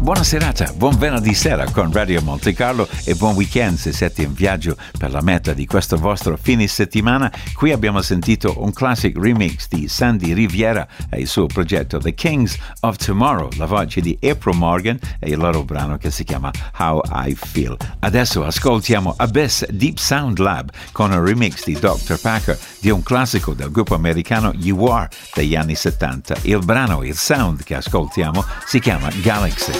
Buona serata, buon venerdì sera con Radio Monte Carlo e buon weekend se siete in viaggio per la meta di questo vostro fine settimana. Qui abbiamo sentito un classic remix di Sandy Riviera e il suo progetto The Kings of Tomorrow, la voce di April Morgan e il loro brano che si chiama How I Feel. Adesso ascoltiamo Abyss Deep Sound Lab con un remix di Dr. Packer di un classico del gruppo americano You Are degli anni 70. Il brano, il sound che ascoltiamo si chiama Galaxy.